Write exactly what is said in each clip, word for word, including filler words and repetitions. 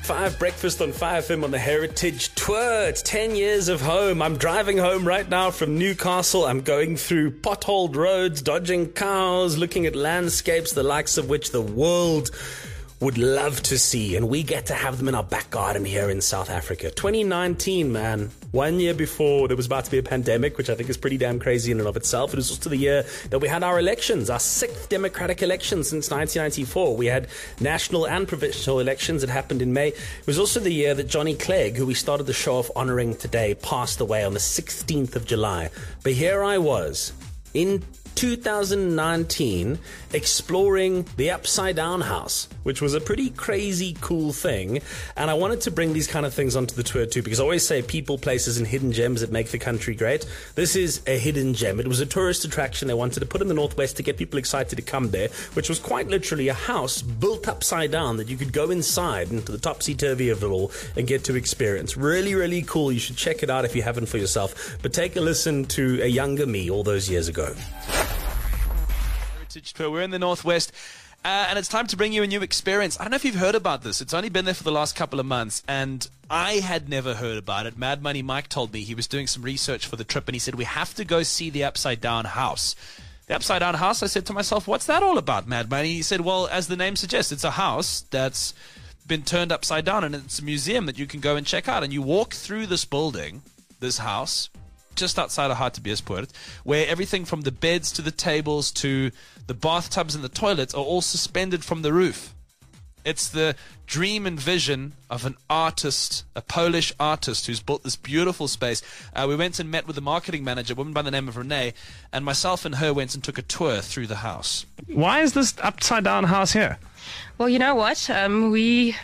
Five Breakfast on five F M on the Heritage Tour. It's ten years of home. I'm driving home right now from Newcastle. I'm going through potholed roads, dodging cows, looking at landscapes, the likes of which the world would love to see. And we get to have them in our back garden here in South Africa. twenty nineteen, man. One year before there was about to be a pandemic, which I think is pretty damn crazy in and of itself. It was also the year that we had our elections, our sixth democratic election since nineteen ninety-four. We had national and provincial elections that happened in May. It was also the year that Johnny Clegg, who we started the show off honouring today, passed away on the sixteenth of July. But here I was, in two thousand nineteen, exploring the Upside Down House, which was a pretty crazy cool thing. And I wanted to bring these kind of things onto the tour too, because I always say people, places and hidden gems that make the country great. This is a hidden gem. It was a tourist attraction they wanted to put in the Northwest to get people excited to come there, which was quite literally a house built upside down that you could go inside into the topsy-turvy of it all and get to experience. Really, really cool. You should check it out if you haven't for yourself. But take a listen to a younger me all those years ago. Tour. We're in the Northwest, uh, and it's time to bring you a new experience. I don't know if you've heard about this. It's only been there for the last couple of months, and I had never heard about it. Mad Money Mike told me he was doing some research for the trip, and he said, we have to go see the Upside Down House. The Upside Down House, I said to myself, what's that all about, Mad Money? He said, well, as the name suggests, it's a house that's been turned upside down, and it's a museum that you can go and check out. And you walk through this building, this house, just outside of Hartbeespoort, where everything from the beds to the tables to the bathtubs and the toilets are all suspended from the roof. It's the dream and vision of an artist, a Polish artist who's built this beautiful space. Uh, we went and met with the marketing manager, a woman by the name of Renee, and myself and her went and took a tour through the house. Why is this upside down house here? Well, you know what? Um, we...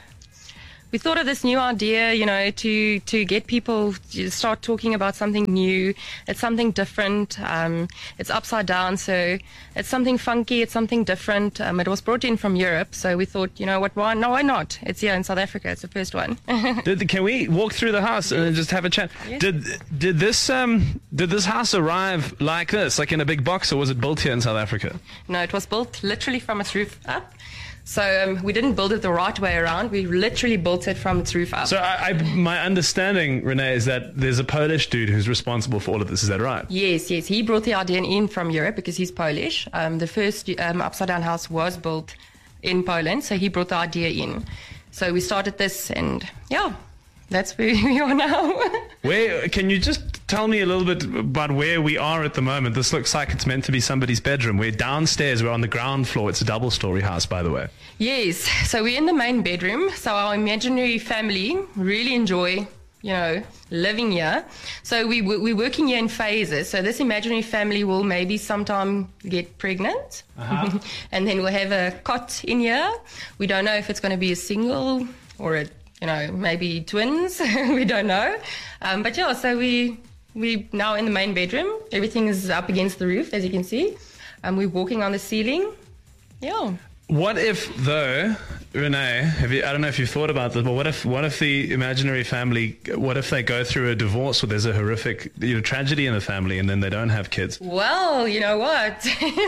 We thought of this new idea, you know, to, to get people to start talking about something new. It's something different. Um, it's upside down, so it's something funky. It's something different. Um, it was brought in from Europe, so we thought, you know what, why, no, why not? It's here in South Africa. It's the first one. did, can we walk through the house and just have a chat? Yes. Did did this um did this house arrive like this, like in a big box, or was it built here in South Africa? No, it was built literally from its roof up. So um, we didn't build it the right way around. We literally built it from its roof up. So I, I, my understanding, Renee, is that there's a Polish dude who's responsible for all of this. Is that right? Yes, yes. He brought the idea in from Europe because he's Polish. Um, the first um, Upside Down House was built in Poland, so he brought the idea in. So we started this, and yeah, that's where we are now. Where can you just tell me a little bit about where we are at the moment? This looks like it's meant to be somebody's bedroom. We're downstairs. We're on the ground floor. It's a double-story house, by the way. Yes. So we're in the main bedroom. So our imaginary family really enjoy, you know, living here. So we, we're working here in phases. So this imaginary family will maybe sometime get pregnant. Uh-huh. And then we'll have a cot in here. We don't know if it's going to be a single or a, you know, maybe twins. We don't know. Um, but yeah, so we... We're now in the main bedroom. Everything is up against the roof, as you can see. Um, we're walking on the ceiling. Yeah. What if, though, Renee, have you, I don't know if you've thought about this, but what if what if the imaginary family, what if they go through a divorce or there's a horrific you know, tragedy in the family and then they don't have kids? Well, you know what?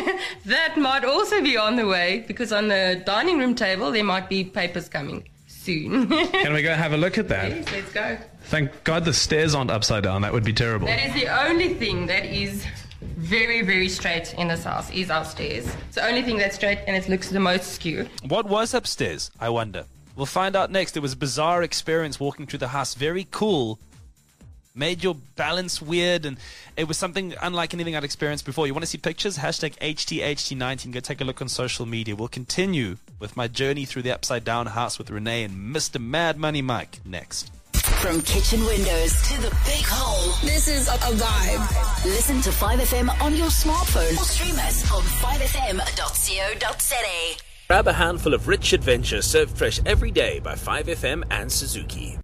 That might also be on the way, because on the dining room table there might be papers coming soon. Can we go have a look at that? Yes, let's go. Thank God the stairs aren't upside down. That would be terrible. That is the only thing that is very, very straight in this house, is our stairs. It's the only thing that's straight, and it looks the most skew. What was upstairs, I wonder? We'll find out next. It was a bizarre experience walking through the house. Very cool. Made your balance weird, and it was something unlike anything I'd experienced before. You want to see pictures? Hashtag H T H T nineteen. Go take a look on social media. We'll continue with my journey through the Upside Down House with Renee and Mister Mad Money Mike next. From kitchen windows to the big hole, this is a, a vibe. Listen to five F M on your smartphone or stream us on five f m dot co dot z a. Grab a handful of rich adventure served fresh every day by five F M and Suzuki.